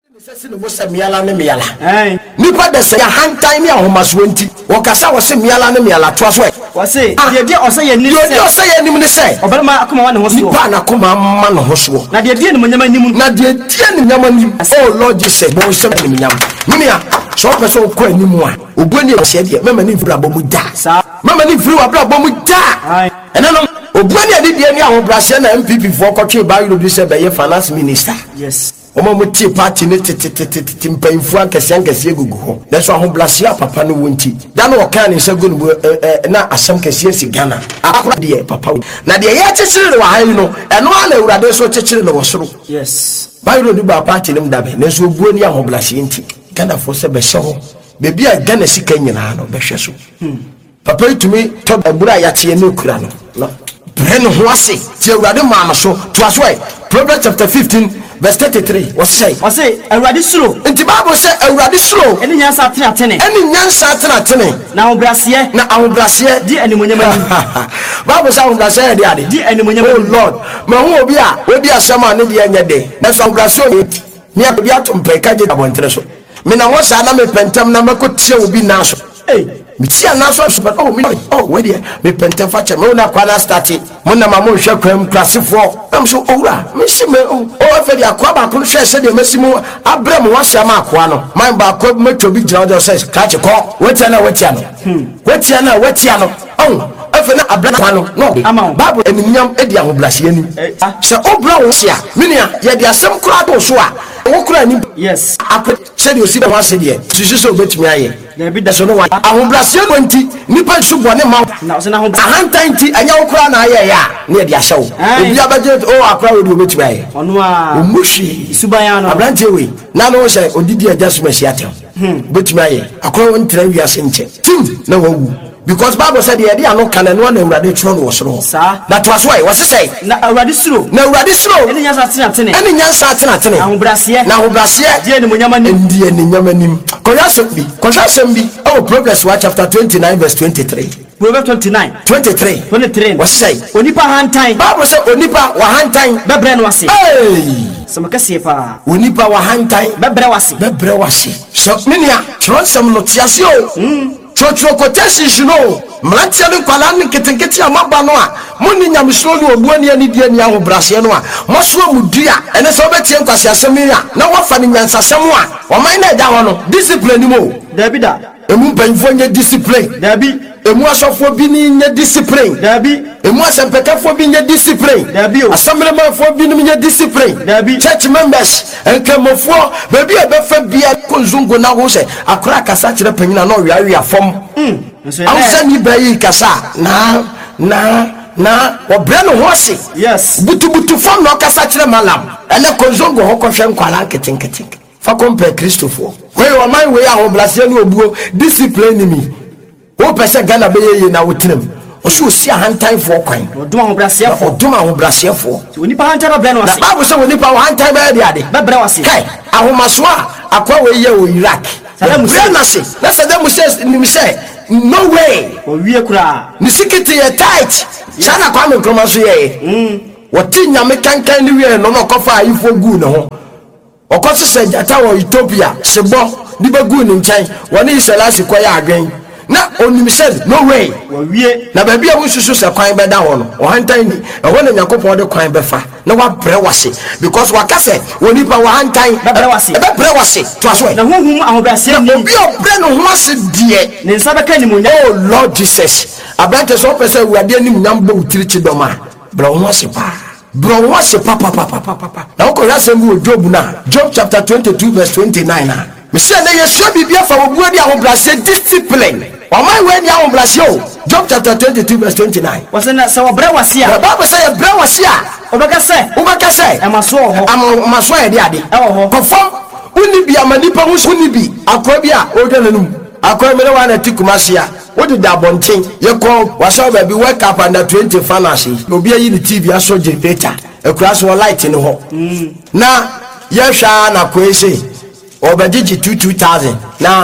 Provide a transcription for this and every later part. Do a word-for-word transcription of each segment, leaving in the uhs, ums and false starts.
Sesi no se miala ne miala. Eh. Nipa de se ya hantan ne ahomaso nti. Wo kasa wo se miala ne miala to aso e. Wo se de de o se ye ni se. De o se ye ni ne se. Obalma akoma wa ne ho so. Nipa na akoma ma ne ho so. Na de de ne nyama nim. Na de de ne nyama nim. Oh Lord Jesus, bo se ne nyama. Mimia, so person ko animu a. Obuani e se de mama ni firi abomu da. Sa. Mama ni firi wa bra abomu da. Ai. Ena no obuani ade de ni ahobrase na M P P fo kotwe ba yoro bi se be ye finance minister. Yes. Omo muti party ne tete mpanyfu ankase ankase egugu ho na so ahoblase papa no wonti da no oka ne sagu no na asam kase si Ghana akora de papa na de ye chechire wa han no eno ala urade so chechire no wosoro. Yes, bayro ni ba party ne mdabe na so obuo ni ahoblase nti Ghana fo se be hye ho bebi a Ghana sika nyina no be hye so papa itumi to abura ya tie ne kura no no bre no ho ase tie urade ma no so to aso e Proverbs chapter fifteen verse thirty-three. What say? What say? Awurade slow. Inti Bible say awurade slow. Eni nyansa tena tene. Eni nyansa tena tene. Na ahobrasiye. Na ahobrasiye di animonyam ani. Bible say ahobrasiye di ade. Di animonyam. Oh Lord. Ma hu obi a obi asema ne de anya de. Na so ahobrasiye ni ni obi atompe ka je abontre so. Me na wo sa na me pentam na makotie obi na so. Eh. Me tia na so so oh me oh we dey me pentam fa che me na kwa na start. Mo na ma mo hwe kwam klasefo. Am so owura me si me oh afedi akwa ba ko hwe se de masimu abrem wo asama akwa no. Man ba ko meto bi gira o say ka che ko. Wetia na wetia no. Hmm. Wetia na wetia no. Oh afena abrem kwa no. No. Bible eninyam edi ahoblase ani. Se obra wo sia. Me nia ye de asem kura do so a. Wo kura ni. Yes. Akwa se de osi be wa se de. Susu so betumi aye. Na bi da so no wa. Ahoblase no nti nipa nsu bone ma. Na so na ho. Ahantan nti anya wo kura na aye ya. Ne de ahye wo. Obi abaje oh akwa we do betumi aye. Ono a omushi suban no. Abrante we. Na no say odidi adjustment sia tem. Betumi aye. Akwa won tra wi ase nche. Tim na wawu. Because Bible said the idea no can no na urade tro no wosoro. That was why was say na urade suro. Na urade suro. Eni nyansa tena tene. Eni nyansa tena tene. Ahobrasiye. Na ahobrasiye. Die ni monyama nim. Die ni nyama nim. Koya so bi. Koya so bi. Oh Proverbs chapter twenty-nine verse twenty-three. Proverbs twenty-nine. twenty-three. twenty-three. What say? Onipa hantan. Bible say onipa wa hantan. Bebre no ase. Hey. Samakasie pa. Onipa wa hantan. Bebre wase. Bebre wase. So menia transam no tiase o. Mm. Chotro quotation shino. Mlantia ni kwala ni ketenketi amaba no a. Moni nyamsro ni obuani ani die ni ahobrase no a. Moso mudua. Ene so betie nkwase asem ya. Na wafa ni nyansasem a. O man na da ho no. Discipline ni mo. Dabi da. Emu banfo nye discipline. Dabi. Emu asofo bi ni nye discipline. Dabi. Emu asempekafo bi nye discipline. Dabi o. Assemblemafo bi ni nye discipline. Dabi. Church members enkemofo baby e be fa bia konzungo na wo se akora kasa kire panyina na wi awi afom. Mm. Awusa ni bayi kasa na na na obre no ho se. Yes. Butu butu fom no kasa kire malam. Ene konzungo ho ko hwe nkwala nketenkete. Fa compare Christopher. We o man we ahoblase ni obuo discipline me. Wo pese Ghana be ye na wotrem. O so si ahantan fo kwan. Odum ahobrase fo. Odum ahobrase fo. Onipa hantan no bre no wase. Na Bible say onipa ahantan be de ade. Be bre wase. Kai ahomaso a akwa we ye o Iraq. Bre na se. Na se dem say ni say no way. O wie kura. Ni sikiti ye tight. Sana kwa me kroma so ye. Mm. Woti nyame kankan ni we no no kofa ayifo gu ne ho. Okoso se jata wo Ethiopia sebo di begu ni nchen woni Iselasi koya adwen na onim said no way wo wie na ba bia wo susu se kwan be da ho no o hantan ni e ho na Yakobon de kwan be fa na wa bre wase because wakase woni pa wa hantan be bre wase be bre wase to aso na honhum ahobrase ni obi obre no ho ase die ne nsa be ka ni munya oh Lord Jesus abrante so pese wuade ni munyam be utirichi doma bra ho ase pa bro what's the papa papa papa now ko yasem wo Job na Job chapter twenty-two verse twenty-nine na me say na yeso bibia fa wo buadi ahobrase discipline o man we ni ahobrase o Job chapter twenty-two verse twenty-nine was na say wo bre wase a Bible say bre wase a obeka say obeka say e maso ho am maso e de ade e ho confirm uni bi amanipa hu uni bi akwa bi a o dwa nanum akwa me wa na tikumase a what did that bonting? You call was over be wake up under twenty fantasy. No be a T V aso generator. A crash or light in the hole. Now, yes, na kwese or by digit two two thousand. Now,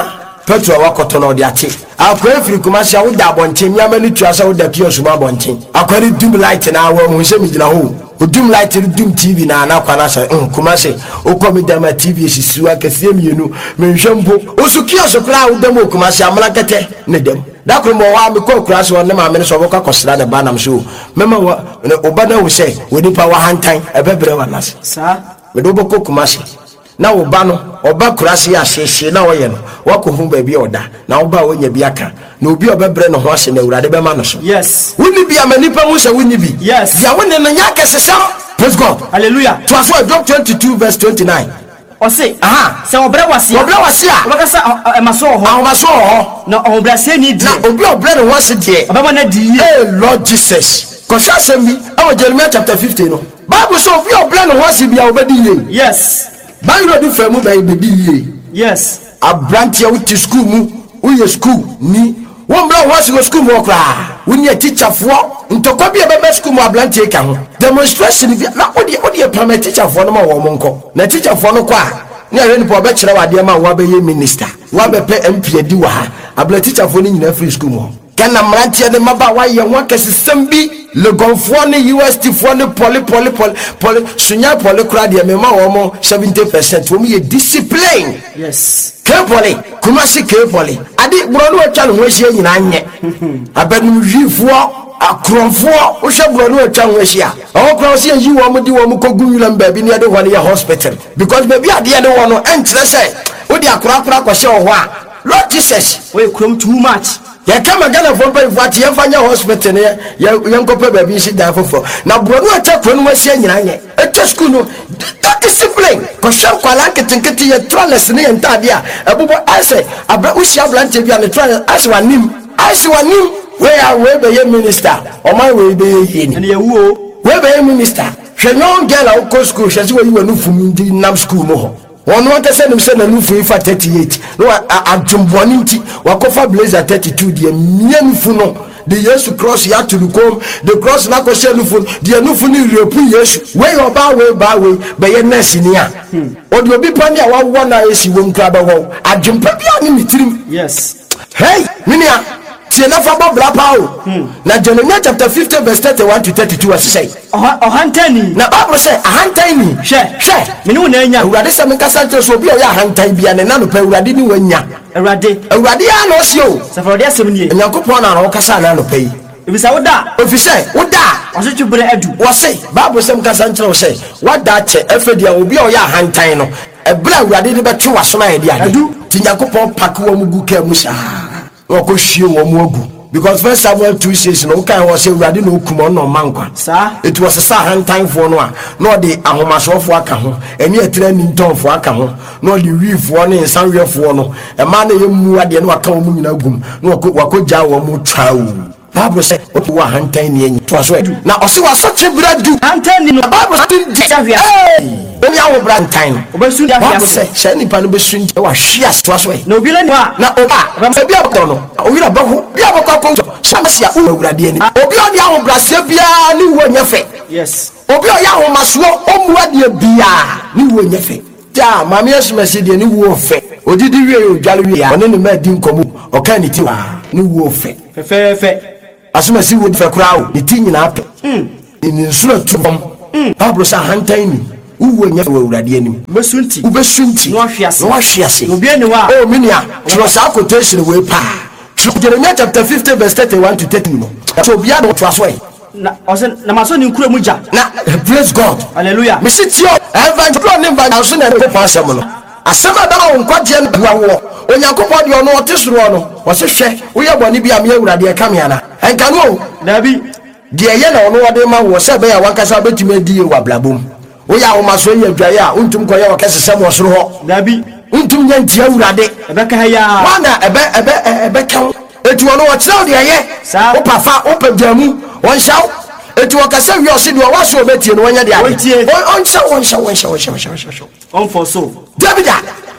Petro wakoto no de ate akwa afiri Kumasi a wo da abonchen nyama ni tuasa wo da kiosu ma abonchen akwa ni dum light na awo hu se mi gina ho dum light dum T V na na kwa na se Kumasi okọ mi da ma T V sisiu akase mienu menhwempo osu kiosu kra wo da mo Kumasi amala kete ne dem da kro mo wa me ko kra so ne ma me so boka kosra ne ba nam so mema wa obada wo se wo nipa wa hantan ebebre wa nas sa me do boko Kumasi na oba no oba kurase ya hyehye na wo ye no wakohu ba bi oda na oba wonya bi aka na obi obebre no ho ahye na urade be ma no so yes woni bi amanipa mu se woni bi yes ya woni no nya kesesa praise God hallelujah to aso Job twenty-two verse twenty-nine o say aha se obre wase obre wase a oba kasa e maso ho a maso ho na obre se ni di na obi obre no ho se de oba na di eh Lord Jesus ko sha se mi e Jeremiah chapter fifteen no Bible so obi obre no ho se bia obedi ye yes Bible do famu ba ibedi ye yes abrantia wuti school mu uye school ni wo mbra wo se school mu okra woni a teacher fo ntokwa bia be school mu abrantia ka ho demonstration bia na odi odi permit teacher fo no ma wo monko na teacher fo no kwa ni a reni po be kire wade ma wo be ye minister wo be pe M P adi wa ha abla teacher fo ni nyina free school mu kana mrantia ne maba wa ye ho kesesem bi le gonfo ne U S T fo ne poli poli poli poli sunya poli kura de me ma wo mo seventy percent wo me discipline yes Kepoli Kumasi Kepoli adi bro no atwa no hwehia nyina anye abanu hwifo akronfo wo hwe bro no atwa no hwehia o kro se yi wo mo di wo mo kogu yulam ba bi ne de hwane ya hospital because baby ade de wo no entre se wo di akora akora kwhye wo ho a Lord Jesus we krom too much ya kama gana fo pa ifati ya fanya hospital ne ya yankope ba bi shi da fofo na bro no atwa kro no hwehia nyina anye eto school no discipline ko shan kwala ketinketi ye trellis ne entade a ebubo ase abra ushia blante bia ne trellis ase wanim ase wanim we are we be ye minister o my we be ye ni and ye wo we be ye minister hwe no girl a ko school hwe se we yi wanu fum ndi nam school mo ho wono ante se nim se na nufu ifa thirty-eight no adjumboni nti wakofa blazer thirty-two de mienfu no the Yesu cross ya to come the cross na ko shelu fun the nufu ni repu Yesu we oba we ba we be ye nurse ni a odi obi pani a wawo na esi wo nkra ba wo adwumpa bia ni mitirim yes hey minia tie na fa bobla pawo na Jeremiah chapter fifty verse thirty-one to thirty-two as say o hantani na Bible say ahantani she she me ni na nya urade se menka santo so bi o ya ahantan bia ne na no pa urade ni wanya urade urade ya no se o se for dia sem ni Nyankopon na ro kasa na no pa yi ebisa woda ofise woda waso twbre adu wo say Bible se menka santo say wada che efedia obi o ya ahantan no ebra urade ni beto wasoma ye dia ti Nyankopon pak wo mugu ka mu sha wo ko hwie wo mu agu because first Samuel two says no kan wo say urade no kumo no mankwa sa it was sa hantan fo no a no de ahomasofo aka ho eni etra ni ntonfo aka ho no de wifo ne nsanwefo no e ma na yemu ade no aka wo mu nyina gum no wakogya wo mu twawo Bible say wo hantan ni enyi to aso na o se waso twebra du hantani no Bible say savia Obi awo brantain obesu dia Bible say se ni pa no besu nje wa hwia to aso na obi la ni na oba se bia bako no owira bahu bia bako konjo shamsia urade ani obi odi awo brase bia ni wo nyefe yes obi o ya ho maso omuade bia ni wo nyefe ja mama yesumesi de ni wo fe odidi wie o dwale wie one ni ma di nkomu o kan ni ti wa ni wo fe fe fe fe asumesi wo fe kura o ni ti nyina pe mm ni nsuro tubom mm Bible sa hantan ni uwe nyefe wo urade ani besunti ubesunti no ahwiase no ahwiase obi ani wa oh minia tro sa quotation we pa Jeremiah chapter fifty verse thirty-one to thirty no so bia no to aso na ose na maso ni nkura mu ja na praise God hallelujah me sit here evangel ne ba aso na ko asem no asem da o nkwaje na wo onyankopon de ono otesuro no wo se hwe wo ye boni bia me awurade e kam yana enka no dabi de ye na ono wode ma wo se be ya wankasa betime di ye wablabom wo ya wo maso ye adwaye a untum ko ye wakase sem wo soro ho dabi untum nya ntia awurade ebe ka ya wana ebe ebe ebe kan etu ono wo tira de ye wo pafa wo pagyamu won shaw etu wakase wi ose de wo so obetie no wanya de ade on shaw on shaw on shaw on shaw on shaw on for so Davida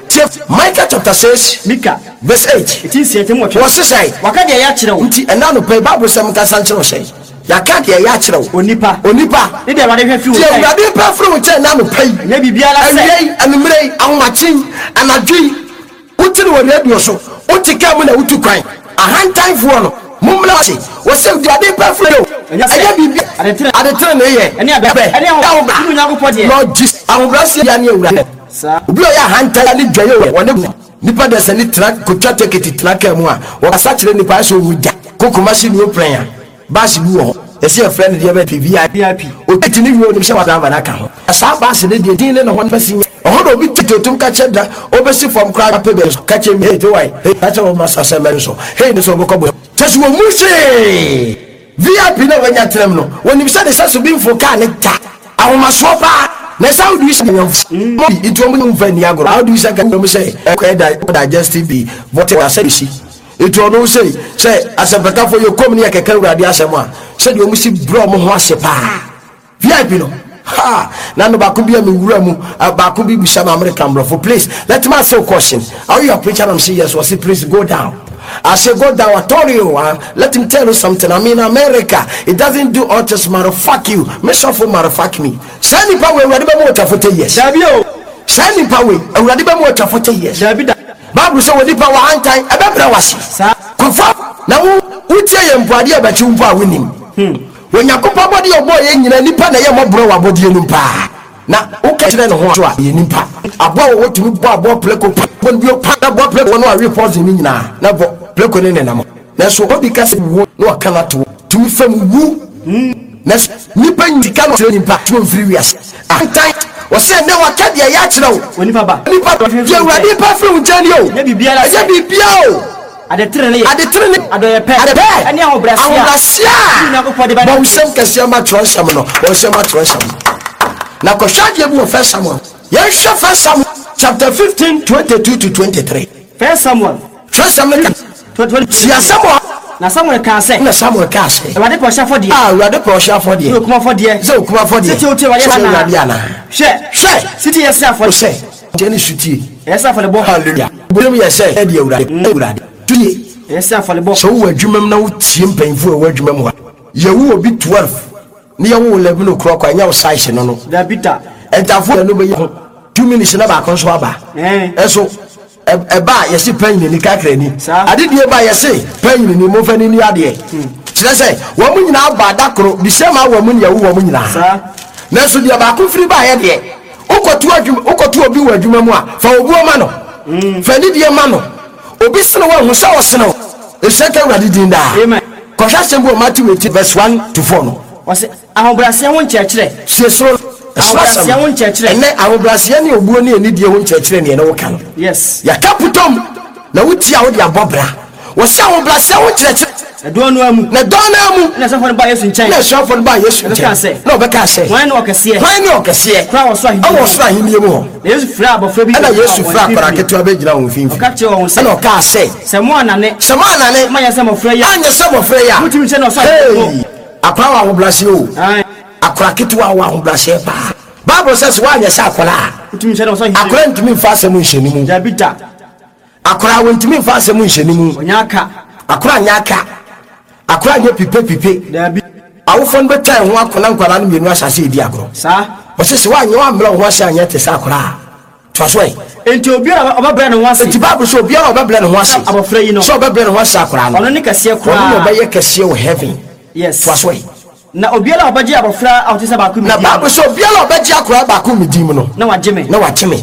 Micah chapter six Mika verse eight it is yet mo wo se sai waka de ya kire wo nti ena no pe Bible sem ka san kire wo sai ya ka de ya kire wo onipa onipa ne de wade hwe fi wo sai sai ya de pa fru wo che na no pe ne bibia la sai anumrei ahomachin anadwi wote no radio so wote ka mu na wutu kwan ahantan fo no mumla wase wose di ade pa flo anya bibi ade tre na ye ene abe ene ho mu nyankopɔ de no jis ahobrasi ya ne ewura sa obi o ya ahantan ni dwaye wone nipa de sani tra kotwa teketi tra ka mu a wo kasa kire nipa so wuja kokoma si ni opran baasi bu ho ese a friend de be V I P o tini wi o ni se wa da na ka ho asa baasi de de din le no ho pesi ohodo obi titotum ka cheda obesi from cry pebe ka che me to why hey ka che o masa semere so hey ni so bokobo tesi wo musi V I P na wanya trem no woni bi se de saso bi mfo ka ne ta ahoma so pa na how do you say mo itu mo nfa ni agoro how do you say ka mo say e da digestive be what I say she it will say say as a better for your community ke kan urade asem a say de omusi bro mo ho ase pa V I P no ha na no ba ko bia me wura mu ba ko bi bisa ma American bro for please let me ask you a question how you preacher am say yes was say please go down I say go down I told you uh, let him tell you something I mean America it doesn't do all just matter fuck you me so for matter fuck me send me power urade ba mo ta for ten years dabi o send me power urade ba mo ta for ten years dabi da Bible say we nipa wa antan e be bra wasi sa kufa na wo utie ye mpade e ba chi mpo a wonim hm wonyakopa body obo ye nyina nipa na ye mobro wa body enu pa na wo ka kire ne ho so a ye nipa abo wo tumi bo abo pleko bon bio pa abo pleko no a report ni nyina na bo pleko ne ne na mo na so obi ka se wo no ka na to tumi fam wu na nipa ndika no nipa tumi free wias antan o se ne wa ka dia ya kire wo woni pa ba nipa je urade pa free unjani o ne bibia la je bibia o ade tre ne ade tre ne ado ye pe ade pe ene ahobrasia ahobrasia nyankopɔ de ba bo sem kase ma tronsam no bo sem ma tronsam na ko hwade bu first Samuel ye hwe first Samuel chapter fifteen twenty-two to twenty-three first Samuel first Samuel twenty-two ya Samuel na Samuel ka se na Samuel ka se wade po sha fodie ah wade po sha fodie no kuma fodie ze kuma fodie siti o te wade na na hwe hwe siti yes afo se jeni shuti yes afo le bo hallelujah bo ye se e de urade urade tuye yes afo le bo so wo adwumam na wo tie mpanfo wo adwumam ha ye wo obi twelve ni ye wo eleven o'clock anya wo size no no dabita entafo no be ye two minutes na ba kon so aba eh eso e ba ye si pan ni kakra ni ade die ba ye si pan ni mo fa ni ni ade kire se wo mu nyina aba dakoro bi se ma wo mu ya wo mu nyina sa na so die ba ko firi ba ye de ukotu adwum ukotu obi wo adwumam a fa obuo ma no fa ni die ma no obi sene wo hu sa wo sene e se ka urade din da amen ko hwa sembo Matthew eighteen verse one to four no wase ahobrasia won kyerkyere se so ahobrasia won kyerkyere ene ahobrasia ne obuo ne ani die won kyerkyere ne ne wo kan yes ya kaputom na wuti a wo dia bobra wo se ahobrasia won kyerkyere do no amu na do na amu na so fon ba Yesu nkyɛn na so fon ba Yesu nkyɛn na obeka se wan na okese wan na okese kwa wo so ahidi awo so ahidi mu ho Yesu fra abofra bi na Yesu fra akora ketu abegyina won finfi ka kye won se na oka se se mo anane se mo anane ma ya se mo fra ya anya se mo fra ya mutimi nkyɛn na so ahidi akwa wa ahobrase o ai akora ketu wa wa ahobrase pa Bible says wa anya se akora mutimi nkyɛn na so ahidi akora ntimi mfa asɛm nhyɛni mu dabita akora wontimi mfa asɛm nhyɛni mu onyaka akora nyaka akora nye pipe pipe dabi awofon betan ho akona nkwara no mienu asase edi agro sa wose se wa nya wa mra ho ase anya te sa akora to so e enti obi obabra ne ho ase ti Bible so obi obabra ne ho ase abofra yi no so obabra ne ho ase akora no ono ne kase kura ono no be ye kase wo heaven yes to so e na obi ala obaji abofra awtisa ba ku mi na Bible so obi ala obaji akora ba ku mi dim no na wagye me na wagye me